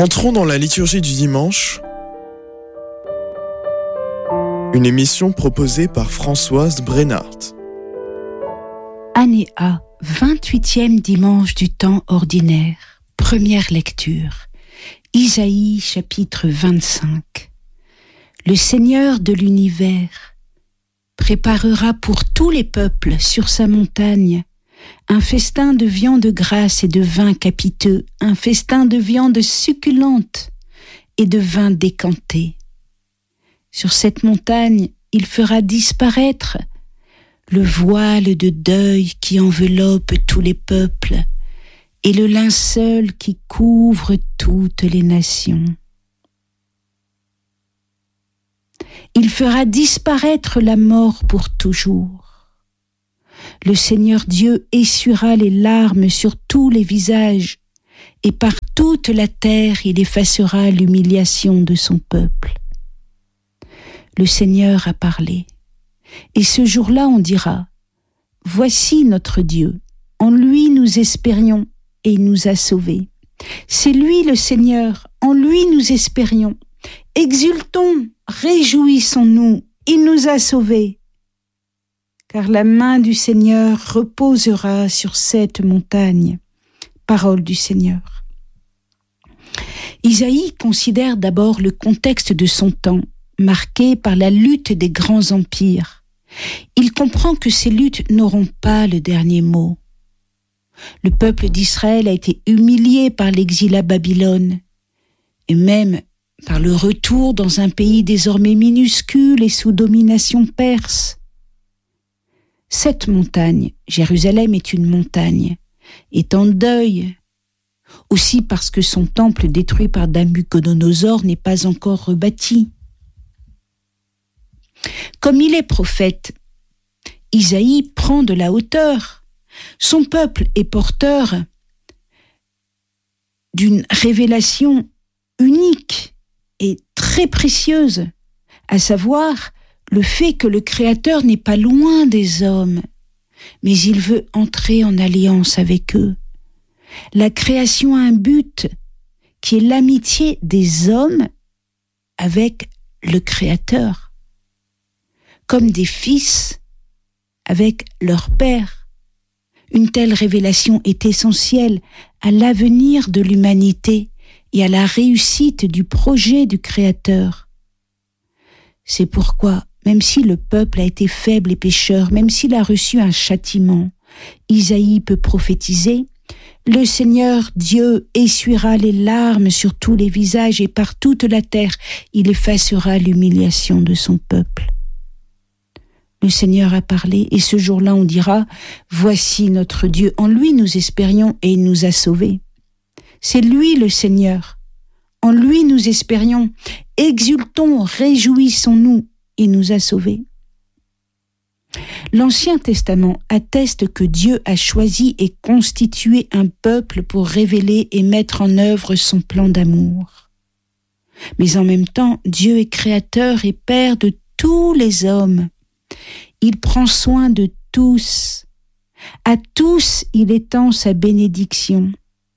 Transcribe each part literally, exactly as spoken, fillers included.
Entrons dans la liturgie du dimanche, une émission proposée par Françoise Brennart. Année A, vingt-huitième dimanche du temps ordinaire, première lecture, Isaïe chapitre vingt-cinq. Le Seigneur de l'univers préparera pour tous les peuples sur sa montagne un festin de viande grasse et de vin capiteux, un festin de viande succulente et de vin décanté. Sur cette montagne, il fera disparaître le voile de deuil qui enveloppe tous les peuples et le linceul qui couvre toutes les nations. Il fera disparaître la mort pour toujours. Le Seigneur Dieu essuiera les larmes sur tous les visages, et par toute la terre il effacera l'humiliation de son peuple. Le Seigneur a parlé, et ce jour-là on dira : voici notre Dieu, en lui nous espérions, et il nous a sauvés. C'est lui le Seigneur, en lui nous espérions. Exultons, réjouissons-nous, il nous a sauvés. Car la main du Seigneur reposera sur cette montagne. Parole du Seigneur. Isaïe considère d'abord le contexte de son temps, marqué par la lutte des grands empires. Il comprend que ces luttes n'auront pas le dernier mot. Le peuple d'Israël a été humilié par l'exil à Babylone, et même par le retour dans un pays désormais minuscule et sous domination perse. Cette montagne, Jérusalem est une montagne, est en deuil, aussi parce que son temple détruit par Nabuchodonosor n'est pas encore rebâti. Comme il est prophète, Isaïe prend de la hauteur. Son peuple est porteur d'une révélation unique et très précieuse, à savoir le fait que le Créateur n'est pas loin des hommes, mais il veut entrer en alliance avec eux. La création a un but qui est l'amitié des hommes avec le Créateur, comme des fils avec leur père. Une telle révélation est essentielle à l'avenir de l'humanité et à la réussite du projet du Créateur. C'est pourquoi, même si le peuple a été faible et pécheur, même s'il a reçu un châtiment, Isaïe peut prophétiser : le Seigneur Dieu essuiera les larmes sur tous les visages et par toute la terre, il effacera l'humiliation de son peuple. Le Seigneur a parlé, et ce jour-là on dira : voici notre Dieu, en lui nous espérions et il nous a sauvés. C'est lui le Seigneur, en lui nous espérions, exultons, réjouissons-nous, il nous a sauvés. L'Ancien Testament atteste que Dieu a choisi et constitué un peuple pour révéler et mettre en œuvre son plan d'amour. Mais en même temps, Dieu est créateur et père de tous les hommes. Il prend soin de tous. À tous, il étend sa bénédiction.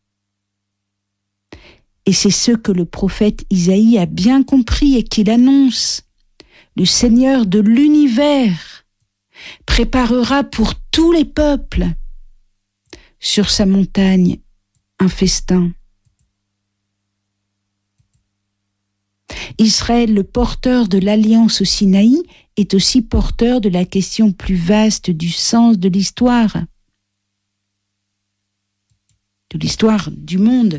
Et c'est ce que le prophète Isaïe a bien compris et qu'il annonce. Le Seigneur de l'univers préparera pour tous les peuples sur sa montagne un festin. Israël, le porteur de l'alliance au Sinaï, est aussi porteur de la question plus vaste du sens de l'histoire, de l'histoire du monde.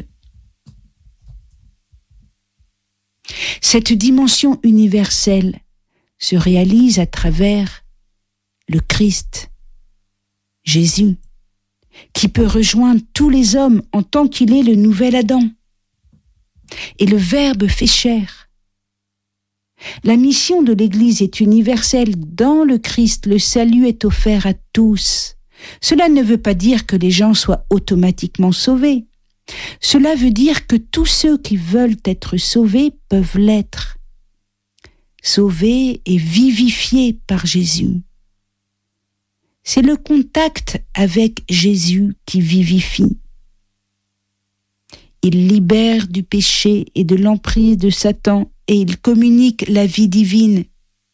Cette dimension universelle se réalise à travers le Christ, Jésus, qui peut rejoindre tous les hommes en tant qu'il est le nouvel Adam. Et le Verbe fait chair. La mission de l'Église est universelle. Dans le Christ, le salut est offert à tous. Cela ne veut pas dire que les gens soient automatiquement sauvés. Cela veut dire que tous ceux qui veulent être sauvés peuvent l'être. Sauvés et vivifiés par Jésus. C'est le contact avec Jésus qui vivifie. Il libère du péché et de l'emprise de Satan et il communique la vie divine.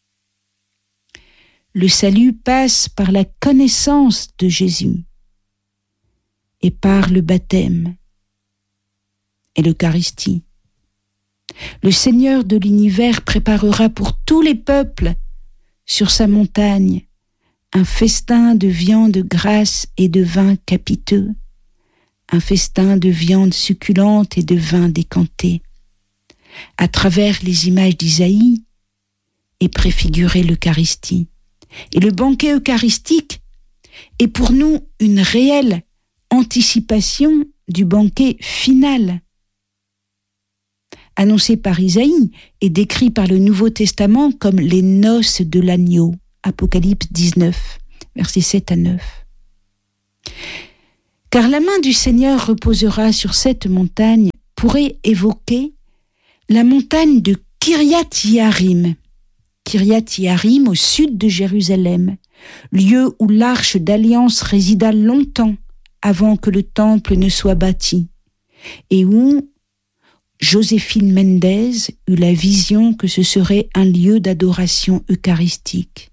Le salut passe par la connaissance de Jésus et par le baptême et l'Eucharistie. Le Seigneur de l'univers préparera pour tous les peuples sur sa montagne un festin de viande grasse et de vin capiteux, un festin de viande succulente et de vin décanté. À travers les images d'Isaïe est préfigurée l'Eucharistie. Et le banquet eucharistique est pour nous une réelle anticipation du banquet final, annoncé par Isaïe et décrit par le Nouveau Testament comme les noces de l'agneau. Apocalypse dix-neuf, versets sept à neuf. Car la main du Seigneur reposera sur cette montagne pourrait évoquer la montagne de Kiryat-Yarim. Kiryat-Yarim au sud de Jérusalem, lieu où l'arche d'alliance résida longtemps avant que le temple ne soit bâti, et où Joséphine Mendez eut la vision que ce serait un lieu d'adoration eucharistique.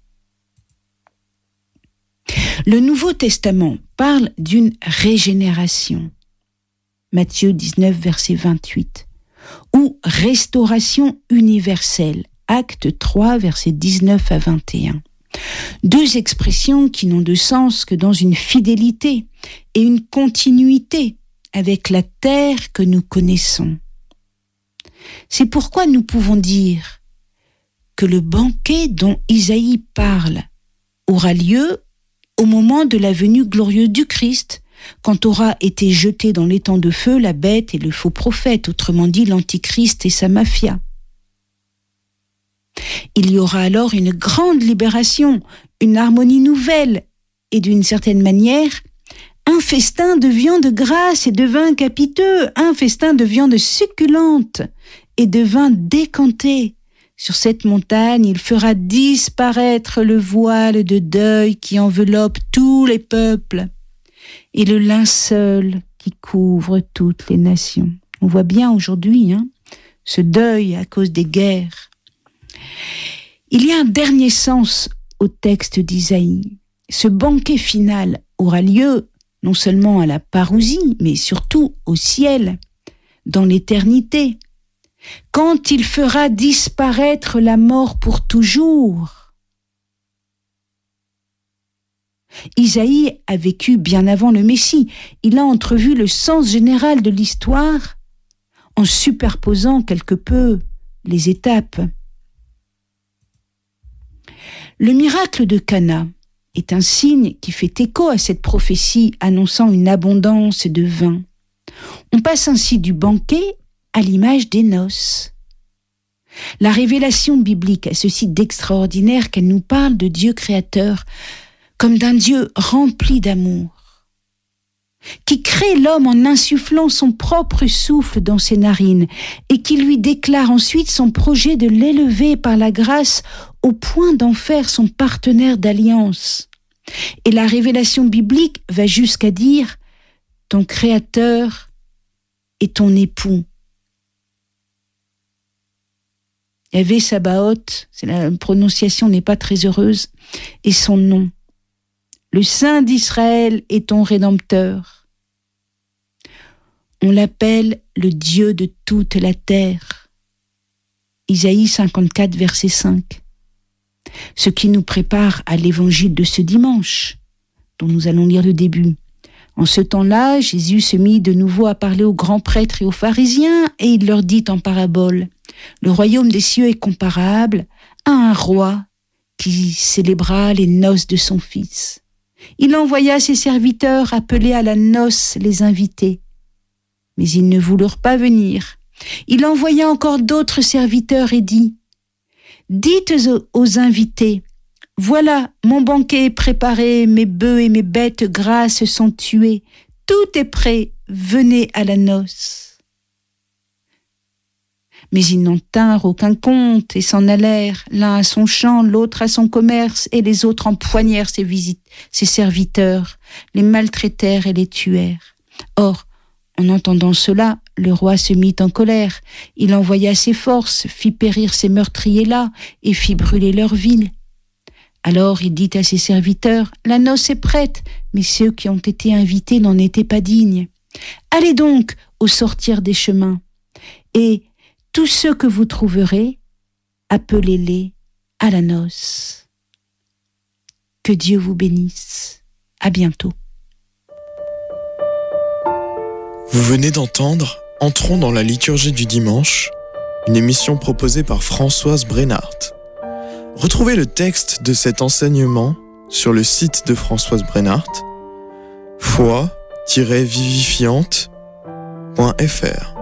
Le Nouveau Testament parle d'une régénération. Matthieu dix-neuf, verset vingt-huit, ou restauration universelle. Acte trois, versets dix-neuf à vingt et un. Deux expressions qui n'ont de sens que dans une fidélité et une continuité avec la terre que nous connaissons. C'est pourquoi nous pouvons dire que le banquet dont Isaïe parle aura lieu au moment de la venue glorieuse du Christ, quand aura été jeté dans l'étang de feu la bête et le faux prophète, autrement dit l'Antichrist et sa mafia. Il y aura alors une grande libération, une harmonie nouvelle et d'une certaine manière, un festin de viande grasse et de vin capiteux, un festin de viande succulente et de vin décanté. Sur cette montagne, il fera disparaître le voile de deuil qui enveloppe tous les peuples et le linceul qui couvre toutes les nations. On voit bien aujourd'hui hein, ce deuil à cause des guerres. Il y a un dernier sens au texte d'Isaïe. Ce banquet final aura lieu non seulement à la parousie, mais surtout au ciel, dans l'éternité, quand il fera disparaître la mort pour toujours. Isaïe a vécu bien avant le Messie. Il a entrevu le sens général de l'histoire en superposant quelque peu les étapes. Le miracle de Cana est un signe qui fait écho à cette prophétie annonçant une abondance de vin. On passe ainsi du banquet à l'image des noces. La révélation biblique a ceci d'extraordinaire qu'elle nous parle de Dieu créateur comme d'un Dieu rempli d'amour, qui crée l'homme en insufflant son propre souffle dans ses narines et qui lui déclare ensuite son projet de l'élever par la grâce au point d'en faire son partenaire d'alliance. Et la révélation biblique va jusqu'à dire « ton créateur est ton époux ». Yahvé Sabaoth, c'est la prononciation n'est pas très heureuse, et son nom. Le Saint d'Israël est ton Rédempteur. On l'appelle le Dieu de toute la terre. Isaïe cinquante-quatre, verset cinq. Ce qui nous prépare à l'évangile de ce dimanche, dont nous allons lire le début. En ce temps-là, Jésus se mit de nouveau à parler aux grands prêtres et aux pharisiens, et il leur dit en parabole, « Le royaume des cieux est comparable à un roi qui célébra les noces de son fils. Il envoya ses serviteurs appeler à la noce les invités. Mais ils ne voulurent pas venir. Il envoya encore d'autres serviteurs et dit, « Dites aux invités, voilà, mon banquet est préparé, mes bœufs et mes bêtes grasses sont tués. Tout est prêt, venez à la noce. » Mais ils n'en tinrent aucun compte et s'en allèrent, l'un à son champ, l'autre à son commerce, et les autres empoignèrent ses, visites, ses serviteurs, les maltraitèrent et les tuèrent. Or, en entendant cela, le roi se mit en colère. Il envoya ses forces, fit périr ces meurtriers-là et fit brûler leur ville. Alors il dit à ses serviteurs, « La noce est prête, mais ceux qui ont été invités n'en étaient pas dignes. Allez donc au sortir des chemins, et tous ceux que vous trouverez, appelez-les à la noce. » Que Dieu vous bénisse. À bientôt. Vous venez d'entendre Entrons dans la liturgie du dimanche, une émission proposée par Françoise Brennart. Retrouvez le texte de cet enseignement sur le site de Françoise Brennart, foi tiret vivifiante point f r.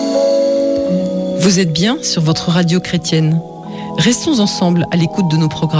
Vous êtes bien sur votre radio chrétienne. Restons ensemble à l'écoute de nos programmes.